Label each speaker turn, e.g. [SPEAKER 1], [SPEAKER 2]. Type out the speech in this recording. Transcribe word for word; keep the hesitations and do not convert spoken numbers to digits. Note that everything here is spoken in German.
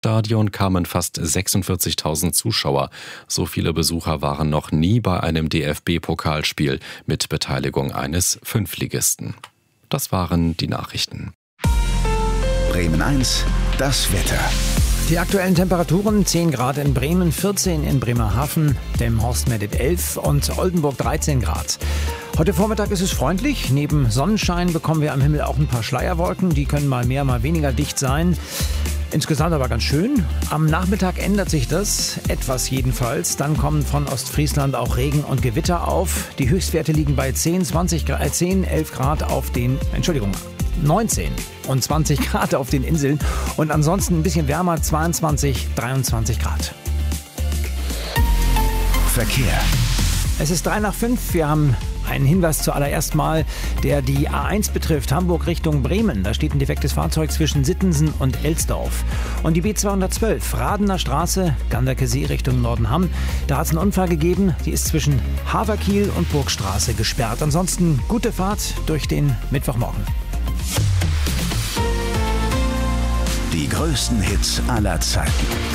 [SPEAKER 1] Stadion kamen fast sechsundvierzigtausend Zuschauer. So viele Besucher waren noch nie bei einem D F B-Pokalspiel mit Beteiligung eines Fünftligisten. Das waren die Nachrichten.
[SPEAKER 2] Bremen eins, das Wetter.
[SPEAKER 3] Die aktuellen Temperaturen: zehn Grad in Bremen, vierzehn in Bremerhaven, Delmenhorst-Meldit elf und Oldenburg dreizehn Grad. Heute Vormittag ist es freundlich. Neben Sonnenschein bekommen wir am Himmel auch ein paar Schleierwolken. Die können mal mehr, mal weniger dicht sein. Insgesamt aber ganz schön. Am Nachmittag ändert sich das, etwas jedenfalls. Dann kommen von Ostfriesland auch Regen und Gewitter auf. Die Höchstwerte liegen bei zehn, zwanzig, äh, zehn, elf Grad auf den, Entschuldigung, neunzehn und zwanzig Grad auf den Inseln. Und ansonsten ein bisschen wärmer, zweiundzwanzig, dreiundzwanzig Grad.
[SPEAKER 2] Verkehr.
[SPEAKER 3] Es ist drei nach fünf. Wir haben einen Hinweis zuallererst mal, der die A eins betrifft, Hamburg Richtung Bremen. Da steht ein defektes Fahrzeug zwischen Sittensen und Elsdorf. Und die B zweihundertzwölf, Radener Straße, Ganderkesee Richtung Nordenham. Da hat es einen Unfall gegeben. Die ist zwischen Haverkiel und Burgstraße gesperrt. Ansonsten gute Fahrt durch den Mittwochmorgen.
[SPEAKER 2] Die größten Hits aller Zeiten.